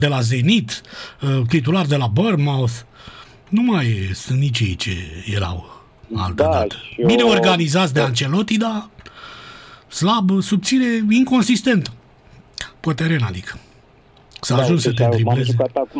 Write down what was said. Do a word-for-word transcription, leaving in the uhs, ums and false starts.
de la Zenit, titular de la Bournemouth, nu mai sunt nici ei ce erau altă Da, dată. și Bine o- organizați de Ancelotti, dar slab, subțire, inconsistent pe teren, adică. Să Da, ajungi să uite, te și am- M-am dribleze. jucat acum